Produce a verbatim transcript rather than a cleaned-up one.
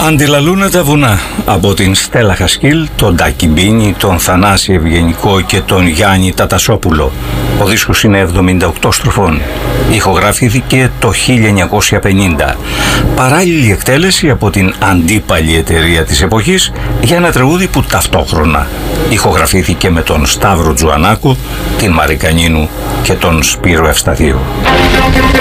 Αντιλαλούνε τα βουνά από την Στέλλα Χασκίλ, τον Τάκη Μπίνη, τον Θανάση Ευγενικό και τον Γιάννη Τατασόπουλο. Ο δίσκος είναι εβδομήντα οκτώ στροφών. Ηχογραφήθηκε το χίλια εννιακόσια πενήντα. Παράλληλη εκτέλεση από την αντίπαλη εταιρεία της εποχής για ένα τραγούδι που ταυτόχρονα ηχογραφήθηκε με τον Σταύρο Τζουανάκο, την Μαρικανίνου και τον Σπύρο Ευσταθίου.